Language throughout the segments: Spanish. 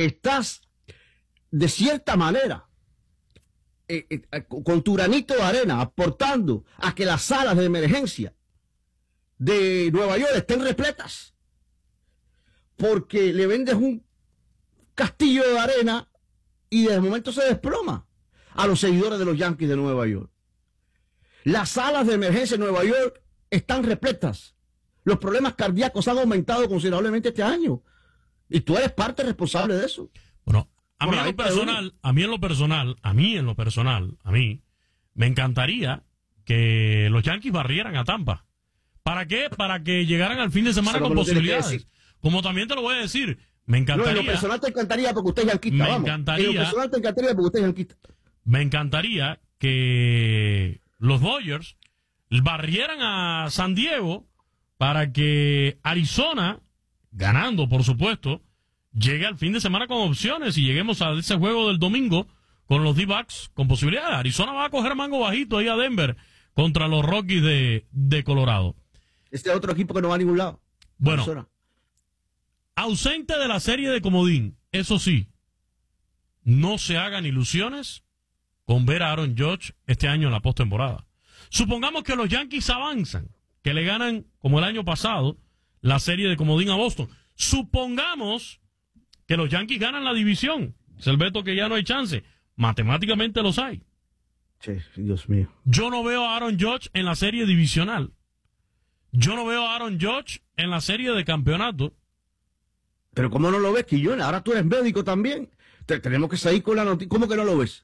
estás de cierta manera con tu granito de arena aportando a que las salas de emergencia de Nueva York estén repletas, porque le vendes un castillo de arena y de momento se desploma a los seguidores de los Yankees de Nueva York. Las salas de emergencia en Nueva York están repletas. Los problemas cardíacos han aumentado considerablemente este año. Y tú eres parte responsable de eso. Bueno, a mí en lo personal, me encantaría que los Yankees barrieran a Tampa. ¿Para qué? Para que llegaran al fin de semana con posibilidades. Como también te lo voy a decir, me encantaría. No, en lo personal te encantaría porque usted es yanquista. En lo personal te encantaría porque usted es yanquista. Me encantaría que los Dodgers barrieran a San Diego para que Arizona, ganando por supuesto, llegue al fin de semana con opciones y lleguemos a ese juego del domingo con los D-backs con posibilidades. Arizona va a coger mango bajito ahí a Denver contra los Rockies de Colorado. Este es otro equipo que no va a ningún lado. Bueno, Arizona. Ausente de la serie de comodín, eso sí, no se hagan ilusiones con ver a Aaron Judge este año en la postemporada. Supongamos que los Yankees avanzan, que le ganan, como el año pasado, la serie de comodín a Boston. Supongamos que los Yankees ganan la división. Es el veto que ya no hay chance. Matemáticamente los hay. Sí, Dios mío. Yo no veo a Aaron Judge en la serie divisional. Yo no veo a Aaron Judge en la serie de campeonato. Pero ¿cómo no lo ves, Quillón? Ahora tú eres médico también. Tenemos que salir con la noticia. ¿Cómo que no lo ves?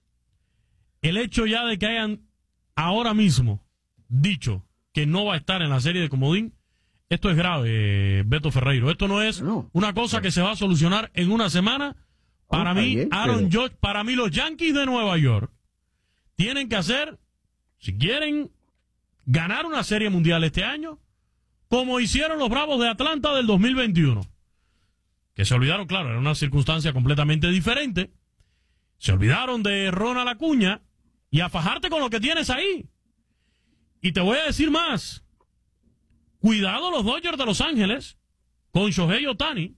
El hecho ya de que hayan ahora mismo dicho que no va a estar en la serie de comodín, esto es grave, Beto Ferreiro. Esto no es una cosa que se va a solucionar en una semana. Para mí, bien, Aaron Judge, para mí los Yankees de Nueva York tienen que hacer, si quieren ganar una serie mundial este año, como hicieron los Bravos de Atlanta del 2021. Que se olvidaron, claro, era una circunstancia completamente diferente. Se olvidaron de Ronald Acuña y a fajarte con lo que tienes ahí. Y te voy a decir más. Cuidado los Dodgers de Los Ángeles con Shohei Ohtani,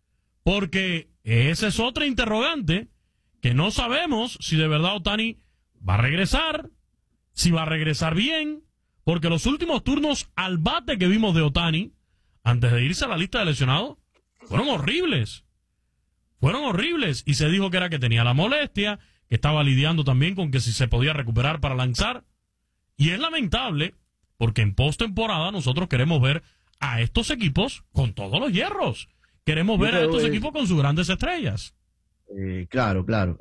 porque esa es otra interrogante que no sabemos si de verdad Ohtani va a regresar, si va a regresar bien, porque los últimos turnos al bate que vimos de Ohtani, antes de irse a la lista de lesionados, fueron horribles. Fueron horribles. Y se dijo que era que tenía la molestia, que estaba lidiando también con que si se podía recuperar para lanzar. Y es lamentable, porque en postemporada nosotros queremos ver a estos equipos con todos los hierros. Queremos ver a estos equipos con sus grandes estrellas. Claro.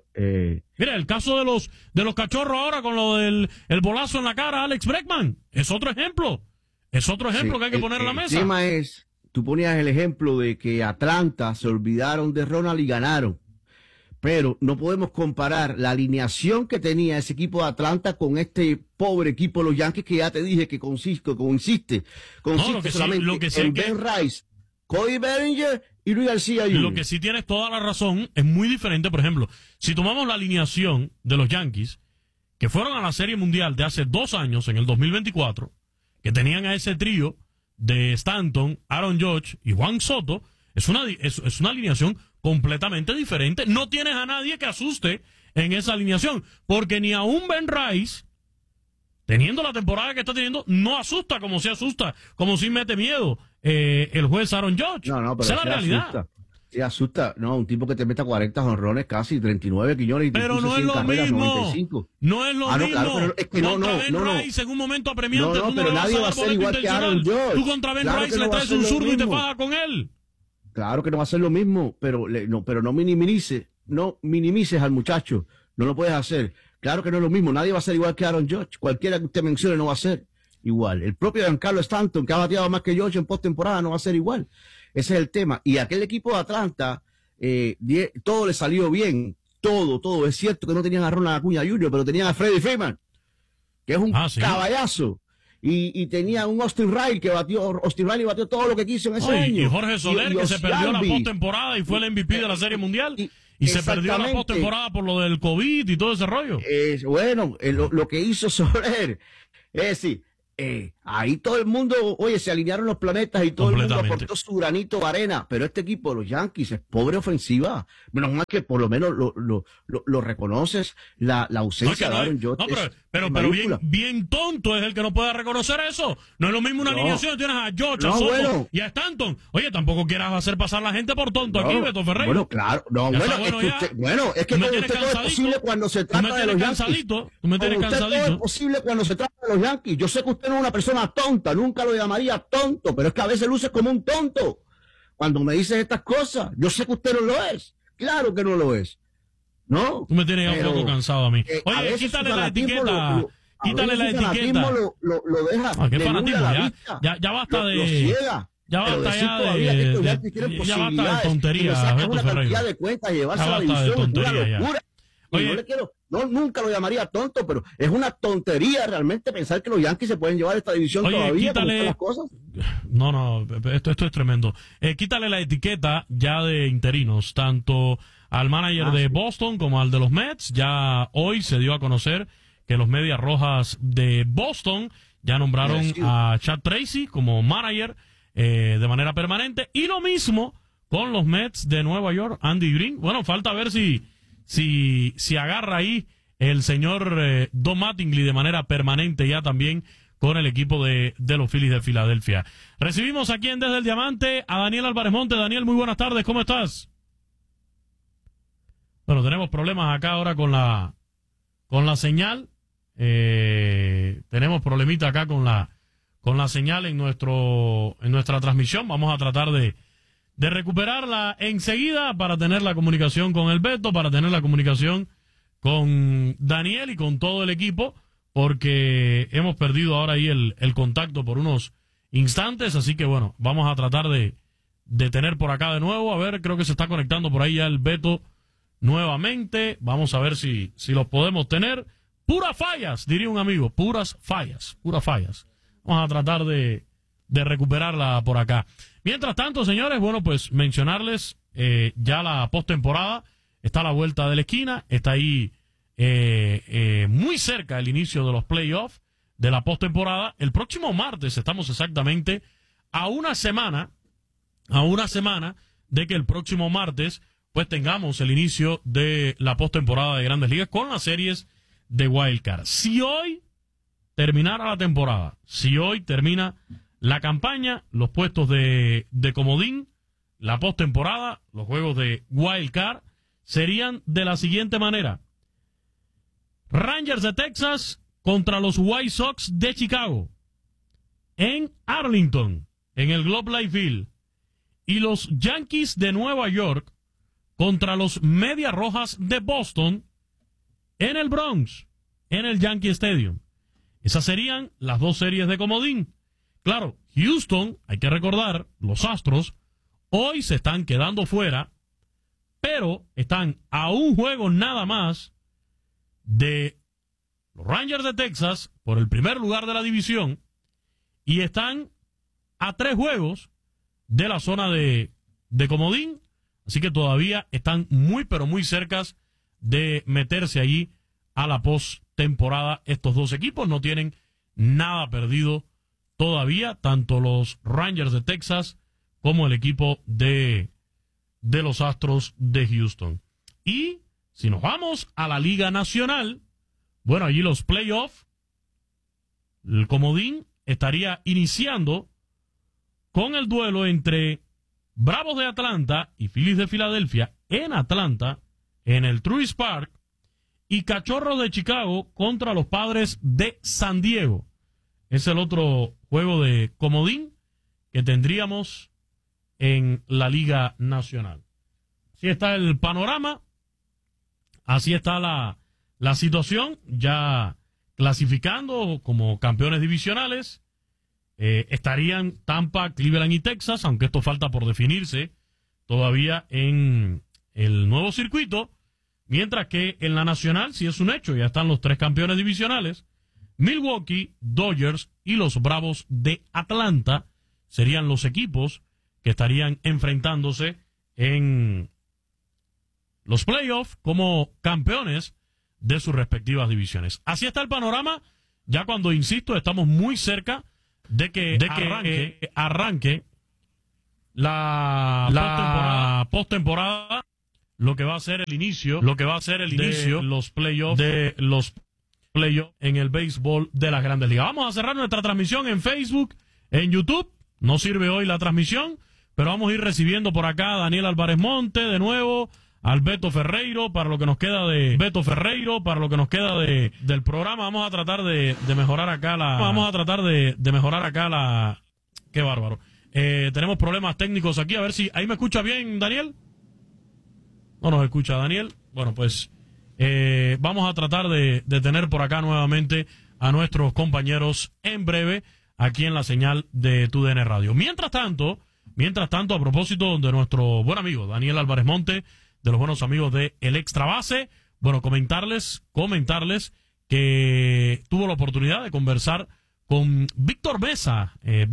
Mira, el caso de los cachorros ahora con lo del el bolazo en la cara a Alex Bregman. Es otro ejemplo. Es otro ejemplo que hay que poner en la mesa. El tema es, tú ponías el ejemplo de que Atlanta se olvidaron de Ronald y ganaron. Pero no podemos comparar la alineación que tenía ese equipo de Atlanta con este pobre equipo de los Yankees que ya te dije que consiste solamente en Ben Rice, Cody Bellinger y Luis García Jr. Lo que sí tienes toda la razón es muy diferente. Por ejemplo, si tomamos la alineación de los Yankees, que fueron a la Serie Mundial de hace 2 años, en el 2024, que tenían a ese trío de Stanton, Aaron Judge y Juan Soto, es una alineación completamente diferente. No tienes a nadie que asuste en esa alineación, porque ni a un Ben Rice, teniendo la temporada que está teniendo, no asusta como si mete miedo el juez Aaron Judge. No, pero esa es la realidad. Asusta. Sí asusta. No, un tipo que te meta 40 jonrones casi, 39 Quiñones y te pero no es lo mismo. 95. No es lo mismo. Claro, pero es que contra Ben Rice en un momento apremiante. No, pero nadie va a ser igual que Aaron Judge. Tú contra Ben Rice le traes un zurdo y te fajas con él. Claro que no va a ser lo mismo, pero no minimices al muchacho. No lo puedes hacer. Claro que no es lo mismo. Nadie va a ser igual que Aaron Judge. Cualquiera que usted mencione no va a ser igual. El propio Giancarlo Stanton, que ha bateado más que Judge en postemporada, no va a ser igual. Ese es el tema. Y aquel equipo de Atlanta, todo le salió bien. Todo. Es cierto que no tenían a Ronald Acuña Jr., pero tenían a Freddie Freeman, que es un caballazo. Y tenía un Austin Riley batió todo lo que quiso en ese año. Y Jorge Soler, que se perdió la postemporada y fue el MVP de la Serie Mundial. Y se perdió la postemporada por lo del COVID y todo ese rollo. Lo que hizo Soler es decir, Ahí todo el mundo, oye, se alinearon los planetas y todo el mundo aportó su granito de arena, pero este equipo de los Yankees es pobre ofensiva. Menos mal que por lo menos lo reconoces, la ausencia de Aaron Judge. No, pero bien tonto es el que no pueda reconocer eso. No es lo mismo una alineación, tienes a Judge, a Soto y a Stanton. Oye, tampoco quieras hacer pasar la gente por tonto aquí, Beto Ferreira. Bueno, claro, es que con usted todo es posible cuando se trata de los Yankees. Tú me tienes cansadito. Todo es posible cuando se trata de los Yankees. Yo sé que usted no es una persona tonta, nunca lo llamaría tonto, pero es que a veces luce como un tonto cuando me dices estas cosas. Yo sé que usted no lo es, claro que no lo es, ¿no? Tú me tienes un poco cansado a mí. Oye, quítale la etiqueta, quítale la etiqueta. Lo deja. ¿Qué fanatismo? Ya basta de... Ya basta de tontería, Beto Ferreira. De cuentas, llevarse a la división, es una locura. Oye, nunca lo llamaría tonto, pero es una tontería realmente pensar que los Yankees se pueden llevar esta división todavía. Quítale, las cosas. No, esto es tremendo. Quítale la etiqueta ya de interinos, tanto al manager de Boston como al de los Mets. Ya hoy se dio a conocer que los Medias Rojas de Boston ya nombraron a Chad Tracy como manager de manera permanente, y lo mismo con los Mets de Nueva York, Andy Green. Bueno, falta ver si agarra ahí el señor Don Mattingly de manera permanente ya también con el equipo de los Phillies de Filadelfia. Recibimos aquí en Desde el Diamante a Daniel Álvarez Monte. Daniel, muy buenas tardes, ¿cómo estás? Bueno, tenemos problemas acá ahora con la señal. Tenemos problemita acá con la señal en nuestra transmisión. Vamos a tratar de recuperarla enseguida para tener la comunicación con el Beto, para tener la comunicación con Daniel y con todo el equipo, porque hemos perdido ahora ahí el contacto por unos instantes, así que bueno, vamos a tratar de tener por acá de nuevo. A ver, creo que se está conectando por ahí ya el Beto nuevamente. Vamos a ver si los podemos tener. Puras fallas, diría un amigo, puras fallas. Vamos a tratar de recuperarla por acá. Mientras tanto, señores, bueno, pues mencionarles ya la postemporada está a la vuelta de la esquina, está ahí muy cerca el inicio de los playoffs de la postemporada. El próximo martes estamos exactamente a una semana de que el próximo martes pues tengamos el inicio de la postemporada de Grandes Ligas con las series de Wild Card. Si hoy terminara la temporada, si hoy termina la campaña, los puestos de comodín, la postemporada, los juegos de Wild Card serían de la siguiente manera: Rangers de Texas contra los White Sox de Chicago en Arlington, en el Globe Life Field, y los Yankees de Nueva York contra los Medias Rojas de Boston en el Bronx, en el Yankee Stadium. Esas serían las dos series de comodín. Claro, Houston, hay que recordar, los Astros, hoy se están quedando fuera, pero están a un juego nada más de los Rangers de Texas por el primer lugar de la división, y están a 3 juegos de la zona de comodín, así que todavía están muy, pero muy cercas de meterse allí a la postemporada. Estos dos equipos no tienen nada perdido todavía, tanto los Rangers de Texas como el equipo de los Astros de Houston. Y si nos vamos a la Liga Nacional, bueno, allí los playoffs, el comodín estaría iniciando con el duelo entre Bravos de Atlanta y Phillies de Filadelfia en Atlanta, en el Truist Park, y Cachorros de Chicago contra los Padres de San Diego. Es el otro juego de comodín que tendríamos en la Liga Nacional. Así está el panorama, así está la situación, ya clasificando como campeones divisionales. Estarían Tampa, Cleveland y Texas, aunque esto falta por definirse todavía en el nuevo circuito, mientras que en la Nacional sí es un hecho, ya están los 3 campeones divisionales. Milwaukee, Dodgers y los Bravos de Atlanta serían los equipos que estarían enfrentándose en los playoffs como campeones de sus respectivas divisiones. Así está el panorama, ya cuando, insisto, estamos muy cerca de que arranque la postemporada, lo que va a ser el inicio de los playoffs en el béisbol de las Grandes Ligas. Vamos a cerrar nuestra transmisión en Facebook, en YouTube. No sirve hoy la transmisión, pero vamos a ir recibiendo por acá a Daniel Álvarez Monte de nuevo, al Beto Ferreiro, para lo que nos queda del programa. Vamos a tratar de mejorar acá la qué bárbaro. Tenemos problemas técnicos aquí, a ver si ahí me escucha bien, Daniel. No nos escucha Daniel. Bueno, pues vamos a tratar de tener por acá nuevamente a nuestros compañeros en breve aquí en la señal de TUDN Radio. Mientras tanto, a propósito de nuestro buen amigo Daniel Álvarez Monte, de los buenos amigos de El Extra Base, bueno, comentarles que tuvo la oportunidad de conversar con Víctor Mesa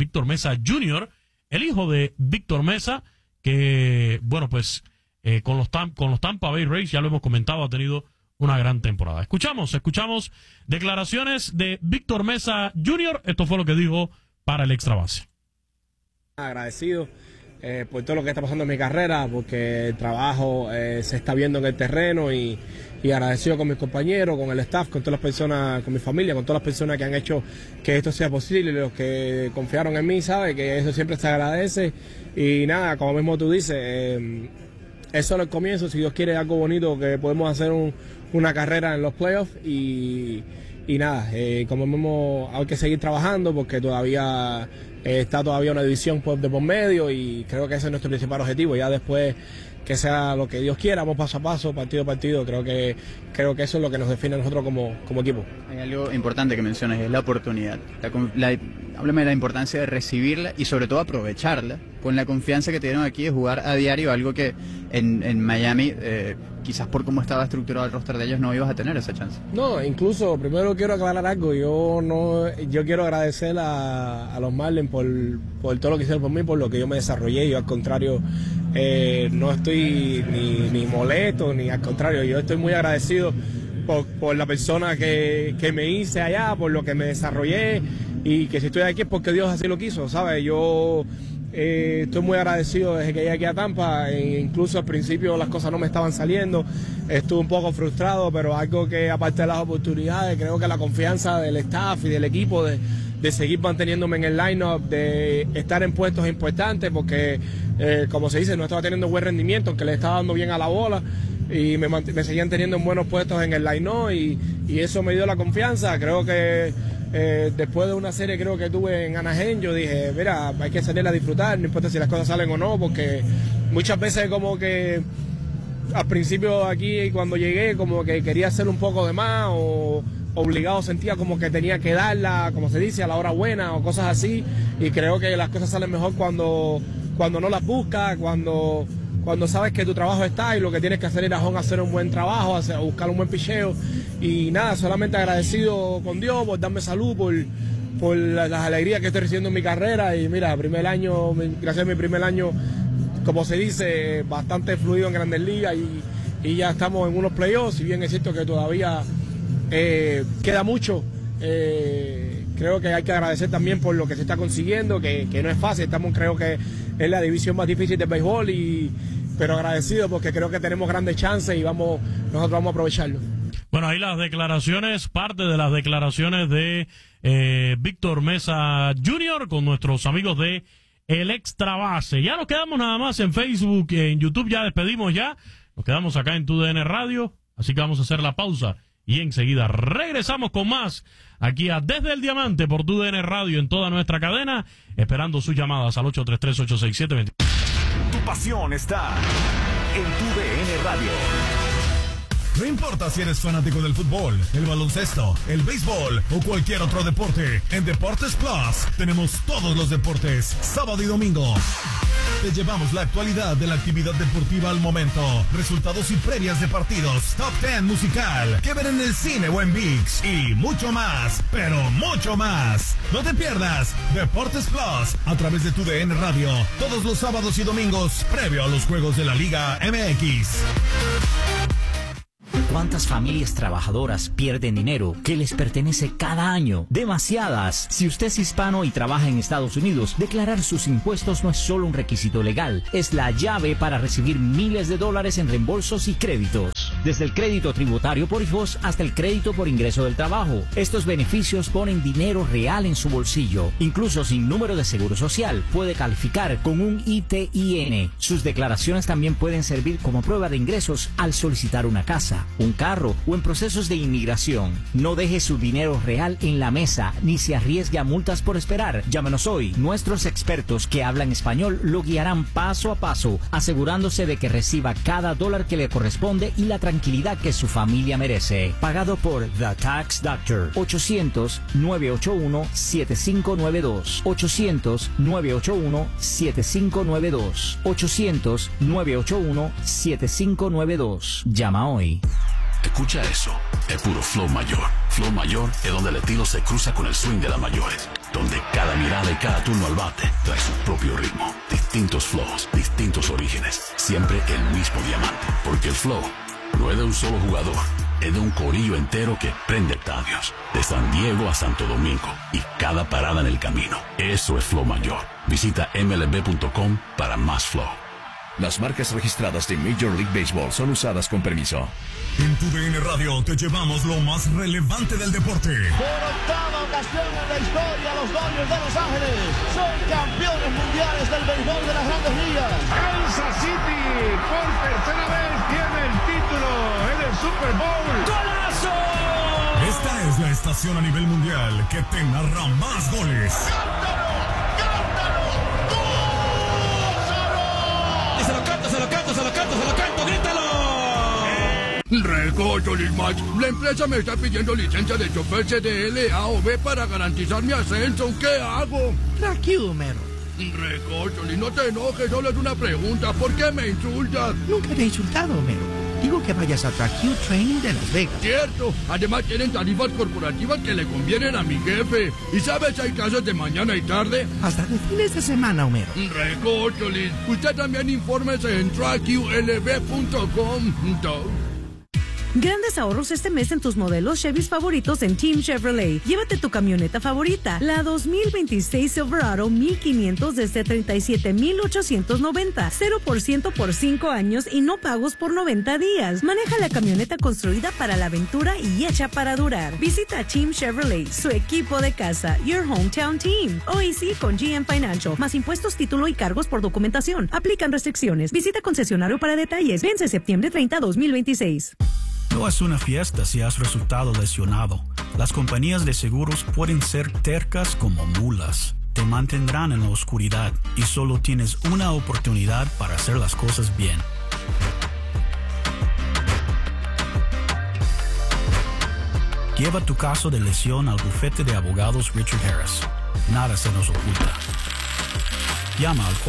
Jr., el hijo de Víctor Mesa, que, bueno, pues con los Tampa Bay Rays, ya lo hemos comentado, ha tenido una gran temporada. Escuchamos declaraciones de Víctor Mesa Jr. Esto fue lo que dijo para El Extra Base. Agradecido por todo lo que está pasando en mi carrera, porque el trabajo se está viendo en el terreno y agradecido con mis compañeros, con el staff, con todas las personas, con mi familia, con todas las personas que han hecho que esto sea posible, los que confiaron en mí, sabe que eso siempre se agradece. Y nada, como mismo tú dices, eso es el comienzo. Si Dios quiere, algo bonito, que podemos hacer una carrera en los playoffs y nada, como mismo hay que seguir trabajando porque todavía está una división de por medio y creo que ese es nuestro principal objetivo. Ya después que sea lo que Dios quiera, vamos paso a paso, partido a partido. Creo que eso es lo que nos define a nosotros como equipo. Hay algo importante que mencionas, es la oportunidad. Háblame de la importancia de recibirla y sobre todo aprovecharla con la confianza que te dieron aquí de jugar a diario, algo que en Miami, quizás por cómo estaba estructurado el roster de ellos, no ibas a tener esa chance. No, incluso primero quiero aclarar algo. Yo quiero agradecer a los Marlins por todo lo que hicieron por mí, por lo que yo me desarrollé. Yo al contrario no estoy ni molesto, ni al contrario, yo estoy muy agradecido por la persona que me hice allá, por lo que me desarrollé, y que si estoy aquí es porque Dios así lo quiso, ¿sabes? Yo estoy muy agradecido desde que llegué aquí a Tampa. Incluso al principio las cosas no me estaban saliendo, estuve un poco frustrado, pero algo que, aparte de las oportunidades, creo que la confianza del staff y del equipo de seguir manteniéndome en el line-up, de estar en puestos importantes, porque como se dice, no estaba teniendo buen rendimiento, aunque le estaba dando bien a la bola, y me seguían teniendo en buenos puestos en el line-up, y eso me dio la confianza. Creo que después de una serie creo que tuve en Anaheim, yo dije, mira, hay que salir a disfrutar, no importa si las cosas salen o no, porque muchas veces como que al principio aquí, cuando llegué, como que quería hacer un poco de más, o obligado sentía como que tenía que darla, como se dice, a la hora buena o cosas así, y creo que las cosas salen mejor cuando no las buscas, cuando sabes que tu trabajo está y lo que tienes que hacer es hacer un buen trabajo, buscar un buen picheo. Y nada, solamente agradecido con Dios por darme salud, por las alegrías que estoy recibiendo en mi carrera. Y mira, gracias a mi primer año, como se dice, bastante fluido en Grandes Ligas, y ya estamos en unos playoffs. Si bien es cierto que todavía queda mucho, creo que hay que agradecer también por lo que se está consiguiendo, que no es fácil. Creo que es la división más difícil del béisbol, pero agradecido porque creo que tenemos grandes chances y nosotros vamos a aprovecharlo. Bueno, ahí las declaraciones, parte de las declaraciones de Víctor Mesa Jr. con nuestros amigos de El Extra Base. Ya nos quedamos nada más en Facebook, en YouTube ya despedimos ya. Nos quedamos acá en TUDN Radio, así que vamos a hacer la pausa y enseguida regresamos con más aquí a Desde el Diamante por TUDN Radio en toda nuestra cadena, esperando sus llamadas al 833-867-20. Tu pasión está en TUDN Radio. No importa si eres fanático del fútbol, el baloncesto, el béisbol o cualquier otro deporte, en Deportes Plus tenemos todos los deportes, sábado y domingo. Te llevamos la actualidad de la actividad deportiva al momento, resultados y previas de partidos, top 10 musical, que ver en el cine o en ViX, y mucho más, pero mucho más. No te pierdas Deportes Plus a través de TUDN Radio, todos los sábados y domingos, previo a los juegos de la Liga MX. cuántas familias trabajadoras pierden dinero que les pertenece cada año. Demasiadas. Si usted es hispano y trabaja en Estados Unidos, declarar sus impuestos no es solo un requisito legal, es la llave para recibir miles de dólares en reembolsos y créditos. Desde el crédito tributario por hijos hasta el crédito por ingreso del trabajo. Estos beneficios ponen dinero real en su bolsillo. Incluso sin número de seguro social, puede calificar con un ITIN. Sus declaraciones también pueden servir como prueba de ingresos al solicitar una casa, un carro o en procesos de inmigración. No deje su dinero real en la mesa ni se arriesgue a multas por esperar. Llámenos hoy. Nuestros expertos que hablan español lo guiarán paso a paso, asegurándose de que reciba cada dólar que le corresponde y la tranquilidad que su familia merece. Pagado por The Tax Doctor. 800-981-7592. 800-981-7592. 800-981-7592. Llama hoy. Escucha eso, es puro flow mayor. Flow mayor es donde el estilo se cruza con el swing de las mayores, donde cada mirada y cada turno al bate trae su propio ritmo. Distintos flows, distintos orígenes, siempre el mismo diamante. Porque el flow no es de un solo jugador, es de un corillo entero que prende estadios. De San Diego a Santo Domingo y cada parada en el camino. Eso es flow mayor. Visita mlb.com para más flow. Las marcas registradas de Major League Baseball son usadas con permiso. En tu DN Radio te llevamos lo más relevante del deporte. Por octava ocasión en la historia, los Dodgers de Los Ángeles son campeones mundiales del béisbol de las Grandes Ligas. Kansas City por tercera vez tiene el título en el Super Bowl. ¡Golazo! Esta es la estación a nivel mundial que te narra más goles. Se lo canto, grítalo. Recocho, Max. La empresa me está pidiendo licencia de chofer CDL A o B para garantizar mi ascenso. ¿Qué hago? Tranquilo, Homero. Recocho, no te enojes, solo es una pregunta. ¿Por qué me insultas? Nunca te he insultado, Homero. Digo que vayas a TrackQ Training de Las Vegas. Cierto. Además tienen tarifas corporativas que le convienen a mi jefe. ¿Y sabes si hay clases de mañana y tarde? Hasta de fines de semana, Homero. Recocholis. Usted también infórmese en trackqlb.com. Grandes ahorros este mes en tus modelos Chevys favoritos en Team Chevrolet. Llévate tu camioneta favorita, la 2026 Silverado 1500 desde $37,890. 0% por 5 años y no pagos por 90 días. Maneja la camioneta construida para la aventura y hecha para durar. Visita Team Chevrolet, su equipo de casa. Your hometown team. OEC con GM Financial. Más impuestos, título y cargos por documentación. Aplican restricciones. Visita concesionario para detalles. Vence septiembre 30, 2026. No es una fiesta si has resultado lesionado. Las compañías de seguros pueden ser tercas como mulas. Te mantendrán en la oscuridad y solo tienes una oportunidad para hacer las cosas bien. Lleva tu caso de lesión al bufete de abogados Richard Harris. Nada se nos oculta. Llama al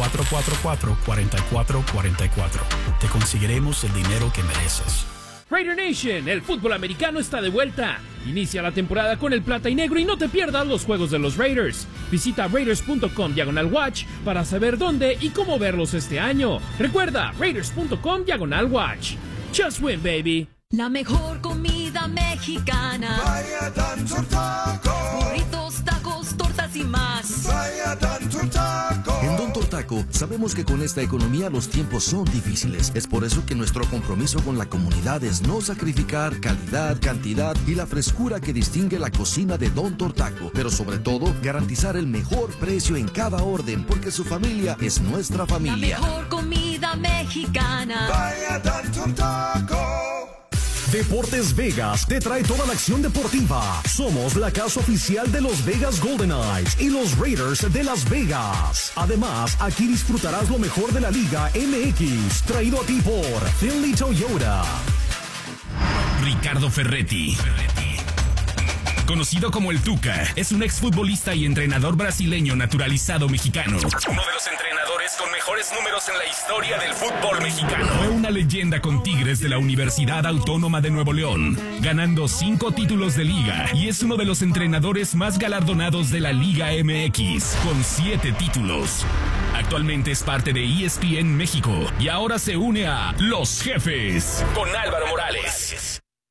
444-4444. Te conseguiremos el dinero que mereces. Raider Nation, el fútbol americano está de vuelta. Inicia la temporada con el plata y negro y no te pierdas los juegos de los Raiders. Visita raiders.com/watch para saber dónde y cómo verlos este año. Recuerda, raiders.com/watch. Just win, baby. La mejor comida mexicana. Vaya Tanto Taco. Burritos, tacos, tortas y más. Vaya Tanto Taco. En Don Tortaco sabemos que con esta economía los tiempos son difíciles. Es por eso que nuestro compromiso con la comunidad es no sacrificar calidad, cantidad y la frescura que distingue la cocina de Don Tortaco. Pero sobre todo, garantizar el mejor precio en cada orden, porque su familia es nuestra familia. La mejor comida mexicana. Vaya Tanto Taco. Deportes Vegas te trae toda la acción deportiva. Somos la casa oficial de los Vegas Golden Knights y los Raiders de Las Vegas. Además, aquí disfrutarás lo mejor de la Liga MX, traído a ti por Finley Toyota. Ricardo Ferretti. Conocido como el Tuca, es un exfutbolista y entrenador brasileño naturalizado mexicano. Uno de los entrenadores con mejores números en la historia del fútbol mexicano. Fue una leyenda con Tigres de la Universidad Autónoma de Nuevo León, ganando 5 títulos de liga, y es uno de los entrenadores más galardonados de la Liga MX, con 7 títulos. Actualmente es parte de ESPN México y ahora se une a Los Jefes con Álvaro Morales.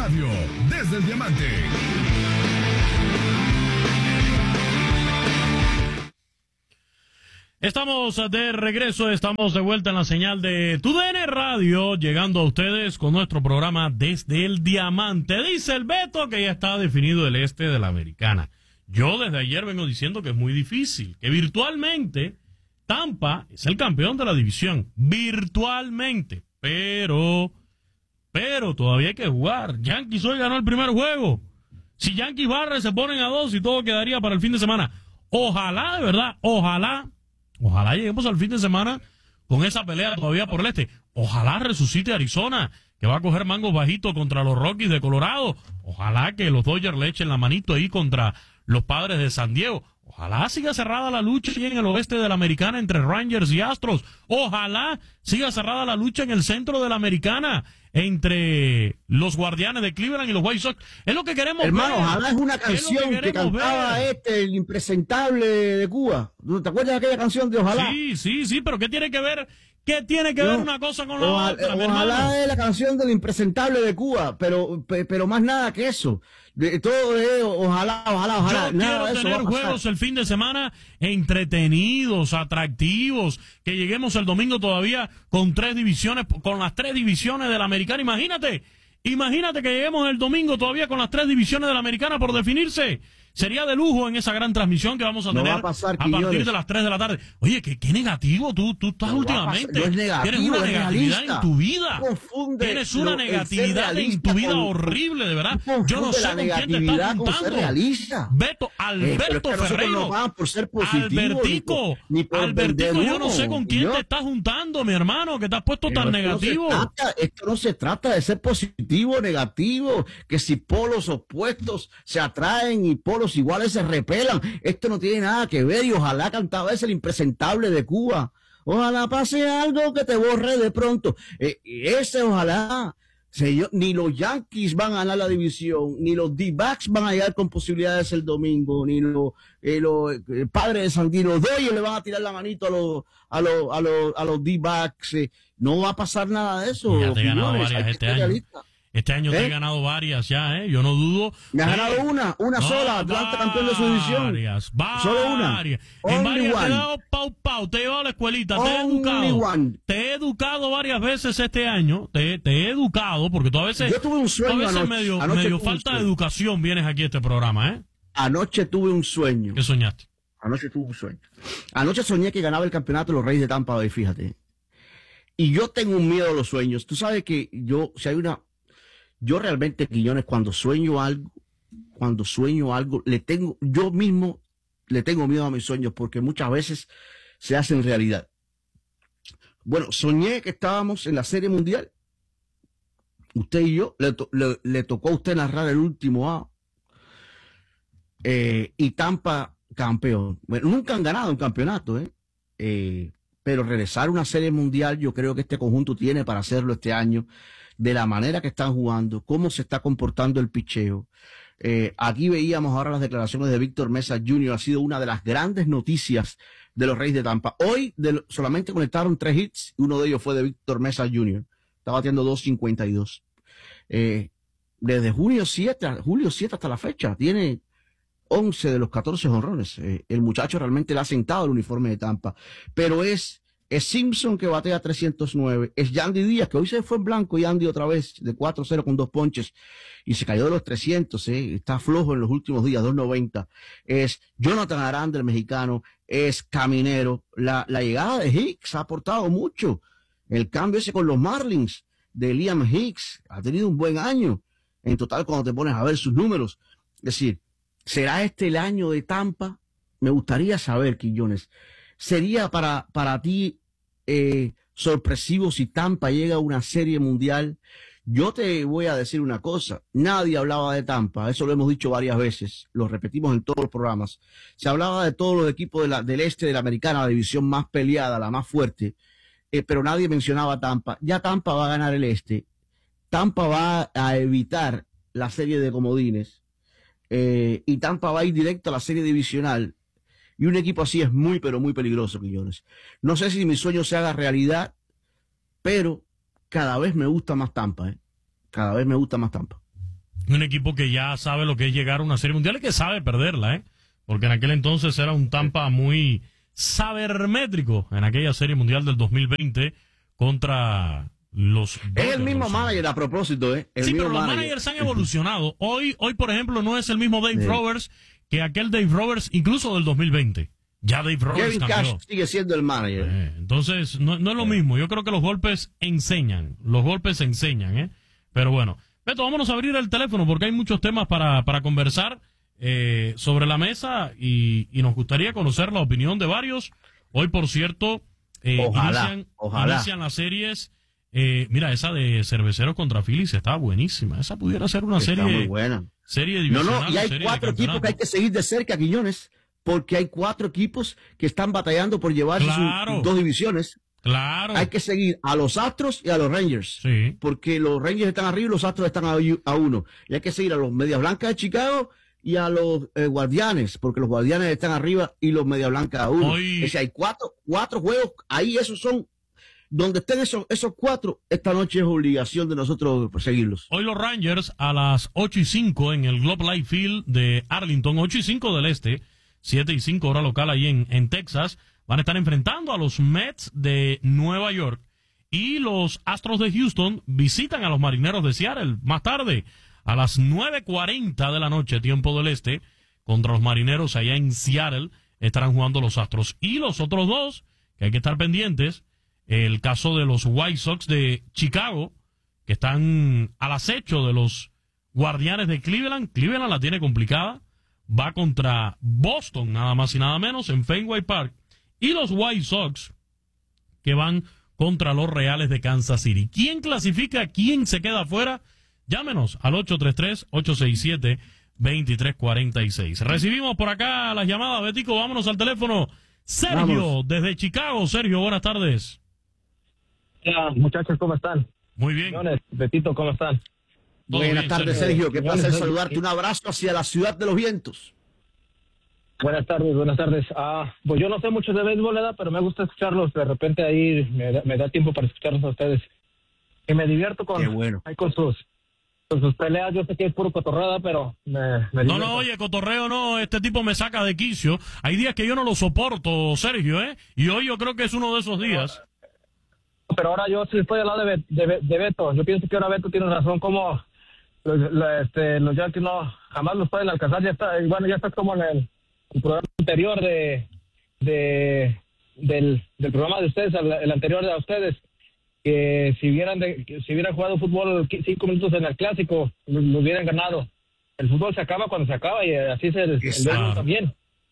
Radio, desde el Diamante. Estamos de regreso, estamos de vuelta en la señal de TUDN Radio, llegando a ustedes con nuestro programa Desde el Diamante. Dice el Beto que ya está definido el este de la Americana. Yo desde ayer vengo diciendo que es muy difícil, que virtualmente Tampa es el campeón de la división, virtualmente, pero todavía hay que jugar. Yankees hoy ganó el primer juego. Si Yankees barre, se ponen a 2 y todo quedaría para el fin de semana. Ojalá, de verdad, ojalá lleguemos al fin de semana con esa pelea todavía por el este. Ojalá resucite Arizona, que va a coger mangos bajitos contra los Rockies de Colorado. Ojalá que los Dodgers le echen la manito ahí contra los Padres de San Diego. Ojalá siga cerrada la lucha en el oeste de la Americana entre Rangers y Astros. Ojalá siga cerrada la lucha en el centro de la Americana entre los Guardianes de Cleveland y los White Sox. Es lo que queremos ver. Hermano, ojalá es una canción que cantaba el impresentable de Cuba. ¿Te acuerdas de aquella canción de Ojalá? Sí, pero ¿qué tiene que ver? ¿Qué tiene que ver una cosa con la otra? Ojalá es la canción del impresentable de Cuba, pero más nada que eso. Todo es ojalá. Yo quiero tener juegos el fin de semana entretenidos, atractivos, que lleguemos el domingo todavía con las tres divisiones de la Americana. Imagínate que lleguemos el domingo todavía con las tres divisiones de la Americana por definirse. Sería de lujo en esa gran transmisión que vamos a tener a partir de las 3 de la tarde. Oye, qué negativo tú estás últimamente. Tienes una negatividad en tu vida. Tienes una negatividad en tu vida horrible, de verdad. Yo no sé con quién te estás juntando. Beto, Alberto Ferreiro. Albertico, yo no sé con quién te estás juntando, mi hermano, que te has puesto tan negativo. Esto no se trata de ser positivo o negativo, que si polos opuestos se atraen y polos iguales se repelan. Esto no tiene nada que ver y ojalá cantaba ese el impresentable de Cuba. Ojalá pase algo que te borre de pronto. Ese ojalá. Ni los Yankees van a ganar la división, ni los D-backs van a llegar con posibilidades el domingo, ni los Padres de San Diego, los Dodgers le van a tirar la manito a los D-backs. No va a pasar nada de eso. Ya te he ganado varias este año. Este año te he ganado varias ya, yo no dudo. Me has ganado una sola, Atlanta campeón de su división. Solo una. En varias te he dado pau, te he llevado a la escuelita, te he educado varias veces este año, te he educado, porque tú a veces, yo tuve un sueño anoche, medio falta de educación vienes aquí a este programa, Anoche tuve un sueño. ¿Qué soñaste? Anoche tuve un sueño. Anoche soñé que ganaba el campeonato de los Reyes de Tampa Bay, fíjate. Y yo tengo un miedo a los sueños. Tú sabes que yo realmente, Quiñones, cuando sueño algo, yo mismo le tengo miedo a mis sueños porque muchas veces se hacen realidad. Bueno, soñé que estábamos en la Serie Mundial. Usted y yo, le tocó a usted narrar el último A. Y Tampa campeón. Bueno, nunca han ganado un campeonato, pero regresar a una Serie Mundial, yo creo que este conjunto tiene para hacerlo este año. De la manera que están jugando, cómo se está comportando el picheo. Aquí veíamos ahora las declaraciones de Víctor Mesa Jr., ha sido una de las grandes noticias de los Reyes de Tampa. Hoy solamente conectaron 3 hits, uno de ellos fue de Víctor Mesa Jr., está bateando 2.52. Desde julio 7 hasta la fecha, tiene 11 de los 14 jonrones. El muchacho realmente le ha sentado el uniforme de Tampa, pero es Simpson que batea 309, es Yandy Díaz que hoy se fue en blanco, Yandy otra vez de 4-0 con 2 ponches y se cayó de los 300, está flojo en los últimos días, 290, es Jonathan Aranda el mexicano, es Caminero, la llegada de Hicks ha aportado mucho, el cambio ese con los Marlins de Liam Hicks ha tenido un buen año, en total cuando te pones a ver sus números, es decir, ¿será este el año de Tampa? Me gustaría saber, Quiñones. ¿Sería para ti sorpresivo si Tampa llega a una Serie Mundial? Yo te voy a decir una cosa, nadie hablaba de Tampa, eso lo hemos dicho varias veces, lo repetimos en todos los programas. Se hablaba de todos los equipos del este de la Americana, la división más peleada, la más fuerte, pero nadie mencionaba a Tampa. Ya Tampa va a ganar el este, Tampa va a evitar la serie de comodines, y Tampa va a ir directo a la serie divisional. Y un equipo así es muy, pero muy peligroso, Quiñones. No sé si mi sueño se haga realidad, pero cada vez me gusta más Tampa, Cada vez me gusta más Tampa. Un equipo que ya sabe lo que es llegar a una serie mundial y que sabe perderla, porque en aquel entonces era un Tampa muy sabermétrico en aquella serie mundial del 2020 contra los Dodgers. Es el mismo manager a propósito, Sí, pero los managers han evolucionado. Hoy, por ejemplo, no es el mismo Dave Roberts que aquel Dave Roberts incluso del 2020. Ya Dave Roberts Kevin cambió. Cash sigue siendo el manager. Entonces, no es lo mismo. Yo creo que los golpes enseñan. Pero bueno, Beto, vámonos a abrir el teléfono porque hay muchos temas para conversar sobre la mesa y nos gustaría conocer la opinión de varios. Hoy, por cierto, inician las series. Mira, esa de Cerveceros contra Phillies está buenísima. Esa pudiera ser una serie muy buena. Serie divisional. Y hay 4 equipos que hay que seguir de cerca, Quiñones, porque hay 4 equipos que están batallando por llevarse sus 2 divisiones. Claro. Hay que seguir a los Astros y a los Rangers. Sí. Porque los Rangers están arriba y los Astros están a 1. Y hay que seguir a los Medias Blancas de Chicago y a los Guardianes, porque los Guardianes están arriba y los Medias Blancas a 1. Es decir, hay 4 juegos, ahí esos son, donde estén esos 4, esta noche es obligación de nosotros seguirlos. Hoy los Rangers a las 8:05 en el Globe Life Field de Arlington, 8:05 del este, 7:05 hora local ahí en Texas, van a estar enfrentando a los Mets de Nueva York y los Astros de Houston visitan a los Marineros de Seattle. Más tarde, a las 9:40 de la noche, tiempo del este, contra los Marineros allá en Seattle, estarán jugando los Astros. Y los otros 2, que hay que estar pendientes, el caso de los White Sox de Chicago, que están al acecho de los Guardianes de Cleveland. Cleveland la tiene complicada, va contra Boston, nada más y nada menos, en Fenway Park. Y los White Sox, que van contra los Reales de Kansas City. ¿Quién clasifica? ¿Quién se queda afuera? Llámenos al 833-867-2346. Recibimos por acá las llamadas, Betico, vámonos al teléfono. Sergio, desde Chicago. Sergio, buenas tardes. Hola, muchachos, ¿cómo están? Muy bien. Betito, ¿cómo están? Buenas tardes, Sergio. Qué placer saludarte. Un abrazo hacia la ciudad de los vientos. Buenas tardes. Pues yo no sé mucho de béisbol, ¿verdad? Pero me gusta escucharlos. De repente ahí me da tiempo para escucharlos a ustedes. Y me divierto con sus peleas. Yo sé que es puro cotorrada, pero me divierto. No, oye, cotorreo no. Este tipo me saca de quicio. Hay días que yo no lo soporto, Sergio, Y hoy yo creo que es uno de esos días. Pero ahora yo sí estoy al lado de Beto. Yo pienso que ahora Beto tiene razón, como los Yankees jamás los pueden alcanzar. Ya está como en el programa anterior del programa de ustedes, el anterior de ustedes, que si hubieran jugado fútbol 5 minutos en el clásico, lo hubieran ganado. El fútbol se acaba cuando se acaba y así es el béisbol también.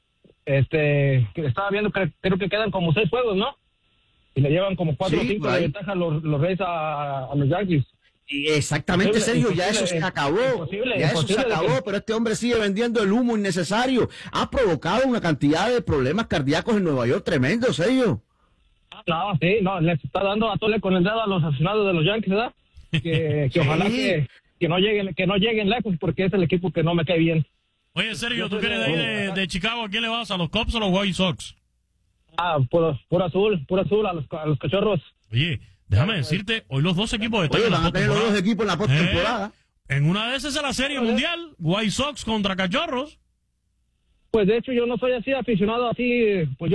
Estaba viendo que creo que quedan como 6 juegos, ¿no? Y le llevan como 4 o 5 de ventaja los Reyes a los Yankees. Y exactamente, Sergio, ya eso se acabó. Pero este hombre sigue vendiendo el humo innecesario. Ha provocado una cantidad de problemas cardíacos en Nueva York tremendo, Sergio. Les está dando a tole con el dedo a los aficionados de los Yankees, ¿verdad? Que ojalá que no lleguen lejos, porque es el equipo que no me cae bien. Oye, Sergio, ¿tú que eres de ahí de Chicago? ¿A quién le vas? ¿A los Cubs o a los White Sox? Puro azul, a los Cachorros. Oye, déjame decirte, hoy los 2 equipos están en la postemporada. Los 2 equipos en la postemporada. En una de esas es la Serie Mundial, White Sox contra Cachorros. Pues de hecho yo no soy así aficionado, pues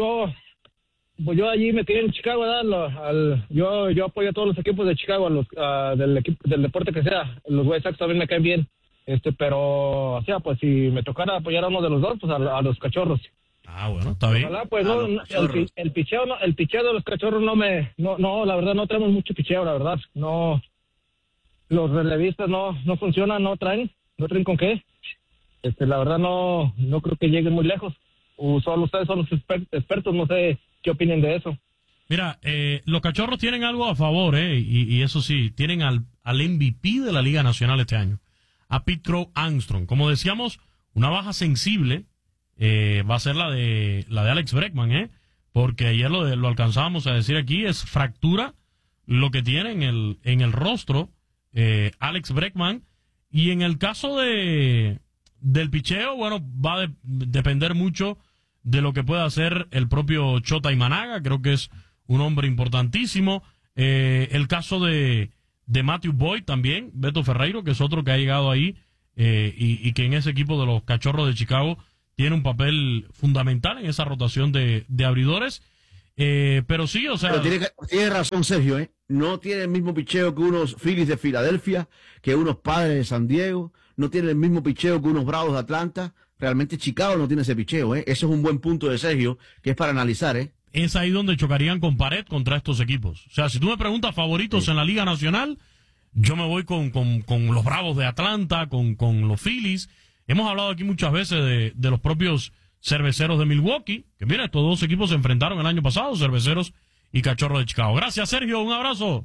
yo allí me crié en Chicago, ¿verdad? Yo apoyo a todos los equipos de Chicago, del deporte que sea. Los White Sox también me caen bien, pero, o sea, pues si me tocara apoyar a uno de los 2, pues a los Cachorros. Bueno, está bien. Ojalá, pues el picheo de los Cachorros no, la verdad no tenemos mucho picheo, la verdad. No, los relevistas no funcionan, no traen con qué. La verdad no creo que lleguen muy lejos. Solo ustedes son los expertos, no sé qué opinen de eso. Mira, los Cachorros tienen algo a favor, y eso sí, tienen al MVP de la Liga Nacional este año, a Pete Crow Armstrong. Como decíamos, una baja sensible. Va a ser la de Alex Bregman, porque ayer lo alcanzábamos a decir aquí, es fractura lo que tiene en el rostro Alex Bregman, y en el caso del picheo, bueno, va a depender mucho de lo que pueda hacer el propio Shota Imanaga. Creo que es un hombre importantísimo. El caso de Matthew Boyd también, Beto Ferreiro, que es otro que ha llegado ahí y que en ese equipo de los Cachorros de Chicago tiene un papel fundamental en esa rotación de abridores. Pero sí, o sea... Pero tiene razón Sergio, no tiene el mismo picheo que unos Phillies de Filadelfia, que unos Padres de San Diego, no tiene el mismo picheo que unos Bravos de Atlanta. Realmente Chicago no tiene ese picheo, Eso es un buen punto de Sergio, que es para analizar, Es ahí donde chocarían con pared contra estos equipos. O sea, si tú me preguntas favoritos en la Liga Nacional, yo me voy con los Bravos de Atlanta, con los Phillies. Hemos hablado aquí muchas veces de los propios Cerveceros de Milwaukee, que mira, estos dos equipos se enfrentaron el año pasado, Cerveceros y Cachorros de Chicago. Gracias, Sergio, un abrazo.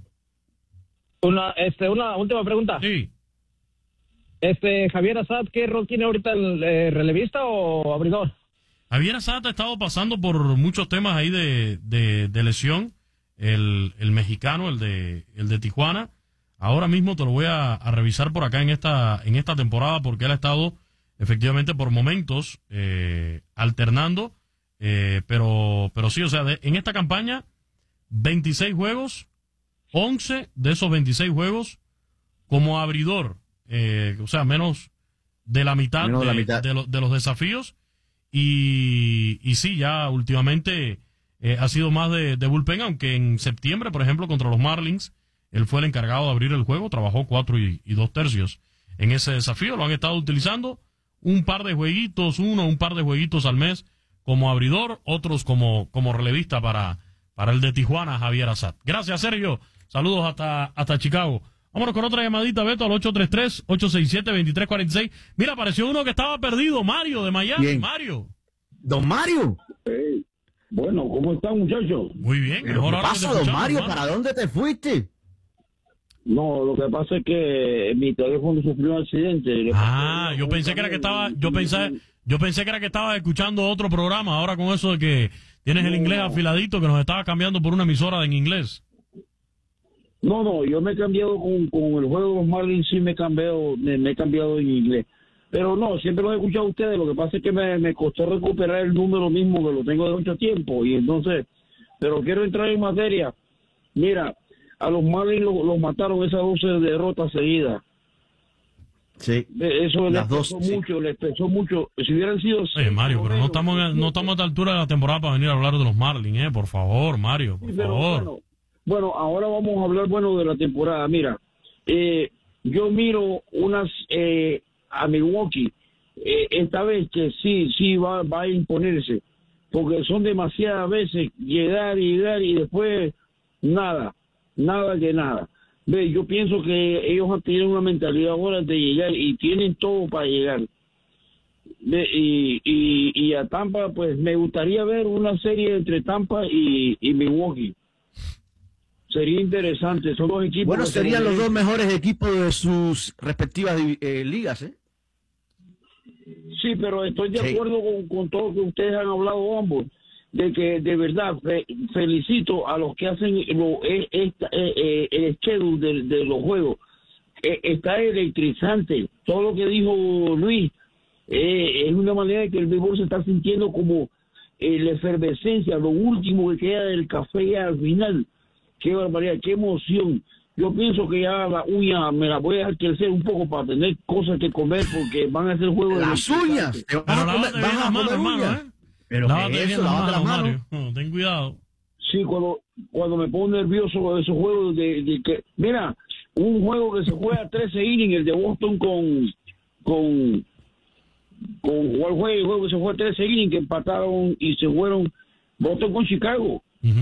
Una última pregunta. Sí. Javier Assad, ¿qué rol tiene ahorita, el relevista o abridor? Javier Assad ha estado pasando por muchos temas ahí de lesión, el mexicano, el de Tijuana. Ahora mismo te lo voy a revisar por acá en esta temporada, porque él ha estado efectivamente por momentos alternando, pero sí, o sea, en esta campaña 26 juegos, 11 de esos 26 juegos como abridor, o sea, menos de la mitad, de los desafíos, y sí, ya últimamente ha sido más de bullpen, aunque en septiembre, por ejemplo, contra los Marlins, él fue el encargado de abrir el juego, trabajó 4 y 2 tercios en ese desafío, lo han estado utilizando un par de jueguitos al mes como abridor, otros como relevista para el de Tijuana, Javier Assad. Gracias, Sergio. Saludos hasta Chicago. Vámonos con otra llamadita, Beto, al 833-867-2346. Mira, apareció uno que estaba perdido, Mario, de Miami. Bien. Mario. Don Mario. Bueno, ¿cómo están, muchachos? Muy bien. ¿Qué pasa, don Mario? ¿Para dónde te fuiste? No, lo que pasa es que mi teléfono sufrió un accidente. Yo pensé que era que estaba, yo pensé que era que estabas escuchando otro programa, ahora con eso de que tienes el inglés afiladito, que nos estaba cambiando por una emisora en inglés. No, yo me he cambiado con el juego de los Marlins, sí me he cambiado en inglés. Pero no, siempre los he escuchado a ustedes, lo que pasa es que me costó recuperar el número mismo, que lo tengo de mucho tiempo, y entonces, pero quiero entrar en materia. Mira, a los Marlins los mataron esas 12 derrotas seguidas. Sí. Eso les pesó mucho. Si hubieran sido... Mario, pero no estamos a la altura de la temporada para venir a hablar de los Marlins, por favor, Mario, por favor. Bueno, ahora vamos a hablar, de la temporada. Mira, yo miro a Milwaukee, esta vez que sí va a imponerse, porque son demasiadas veces llegar y después nada de nada. Ve, yo pienso que ellos tienen una mentalidad ahora de llegar y tienen todo para llegar. Y a Tampa, pues me gustaría ver una serie entre Tampa y Milwaukee. Sería interesante, son dos equipos. Bueno, serían los dos mejores equipos de sus respectivas ligas, Sí, pero estoy de acuerdo con todo lo que ustedes han hablado ambos, de que de verdad felicito a los que hacen el schedule de los juegos. Está electrizante. Todo lo que dijo Luis es una manera de que el béisbol se está sintiendo como la efervescencia, lo último que queda del café ya al final. Qué barbaridad, qué emoción. Yo pienso que ya la uña me la voy a dejar crecer un poco para tener cosas que comer, porque van a hacer juegos de las uñas. Vas a comer uñas. Pero lávate bien las manos, Mario. Ten cuidado. Sí, cuando me pongo nervioso con esos juegos de que... Mira, un juego que se juega 13 innings, el de Boston con ¿cuál fue el juego que se juega 13 innings, que empataron y se fueron Boston con Chicago?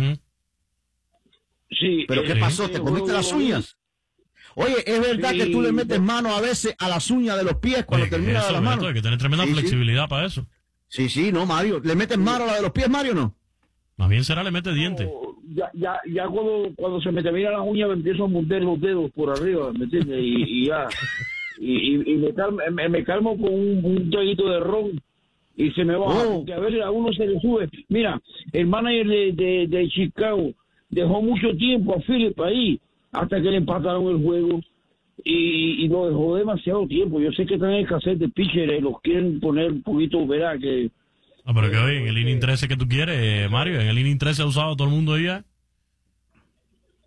Sí. ¿Pero qué pasó? ¿Te comiste las uñas? Oye, ¿es verdad que tú le metes mano a veces a las uñas de los pies cuando terminas de la mano? Hay que tener tremenda flexibilidad para eso. Sí, no, Mario. ¿Le metes mano a la de los pies, Mario, no? Más bien será le mete diente. Ya cuando se me termina las uñas me empiezo a morder los dedos por arriba, ¿me entiendes? Y ya. Y me calmo con un traguito de ron y se me va. Porque a ver, a uno se le sube. Mira, el manager de Chicago dejó mucho tiempo a Philip ahí hasta que le empataron el juego y lo dejó demasiado tiempo. Yo sé que están en el cassette de pitcher, los quieren poner un poquito, verá que... pero que hoy en el inning 13 que tú quieres, Mario, en el inning 13 ha usado todo el mundo ya.